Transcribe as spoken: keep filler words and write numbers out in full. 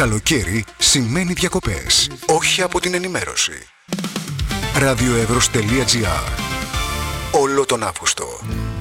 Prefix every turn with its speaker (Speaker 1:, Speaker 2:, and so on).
Speaker 1: Καλοκαίρι σημαίνει διακοπές, όχι από την ενημέρωση. ραδιοεύρος τελεία τζι άρ. Όλο τον Αύγουστο.